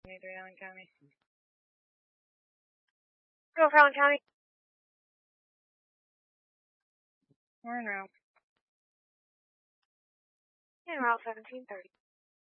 Allen County. Go for Allen County. We're in route. In route 1730.